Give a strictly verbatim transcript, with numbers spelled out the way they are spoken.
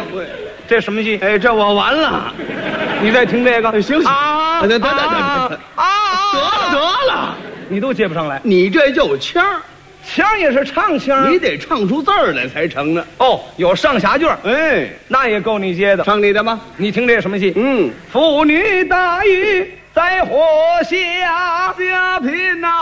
对， 这什么戏？ 哎，这我完了。 你再听这个， 行行， 啊， 得得得得啊得啊， 得了得了， 你都接不上来， 你这就腔儿， 腔也是唱腔， 你得唱出字儿来才成呢。 哦，有上下句儿， 哎， 那也够你接的。 唱你的吧。 你听这什么戏？ 嗯， 妇女大雨在火下， 家贫呐